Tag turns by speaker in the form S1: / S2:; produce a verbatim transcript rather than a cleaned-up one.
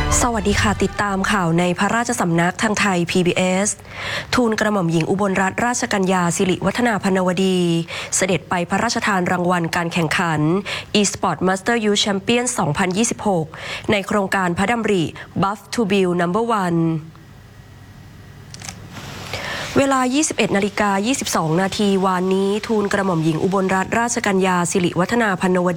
S1: สวัสดีค่ะติดตามข่าวในพระราชสำนักทางไทย พี บี เอส ทูลกระหม่อมหญิงอุบลรัตนราชกัญญาสิริวัฒนาพรรณวดีเสด็จไปพระราชทานรางวัลการแข่งขัน e-sport Master Youth Champion สองพันยี่สิบหก ในโครงการพระดำริ Buff to Build นัมเบอร์ วัน เวลา ยี่สิบเอ็ดนาฬิกายี่สิบสองนาทีวานนี้ทูลกระหม่อมหญิงอุบลรัตนราชกัญญาสิริวัฒนาพรรณวดี